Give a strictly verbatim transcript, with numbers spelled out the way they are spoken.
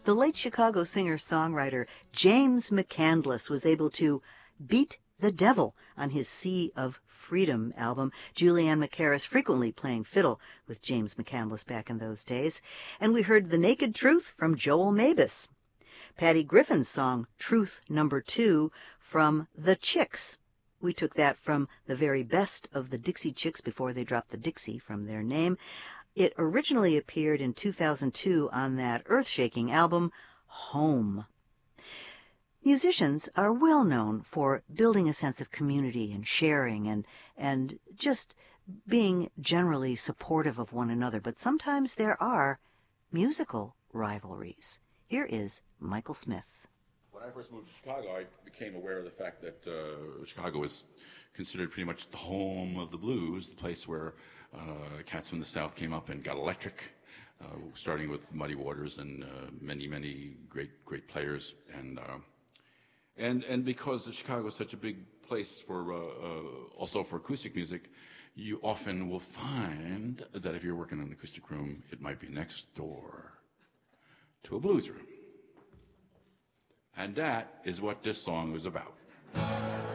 The late Chicago singer-songwriter James McCandless was able to beat the devil on his Sea of Freedom album. Julianne McCarris frequently playing fiddle with James McCandless back in those days. And we heard The Naked Truth from Joel Mabus. Patty Griffin's song Truth Number Two from The Chicks. We took that from the very best of the Dixie Chicks before they dropped the Dixie from their name. It originally appeared in two thousand two on that earth-shaking album, Home. Musicians are well known for building a sense of community and sharing and, and just being generally supportive of one another, but sometimes there are musical rivalries. Here is Michael Smith. When I first moved to Chicago, I became aware of the fact that uh, Chicago was considered pretty much the home of the blues, the place where uh, cats from the South came up and got electric, uh, starting with Muddy Waters and uh, many, many great, great players. And uh, and and because Chicago is such a big place for uh, uh, also for acoustic music, you often will find that if you're working in an acoustic room, it might be next door to a blues room. And that is what this song was about.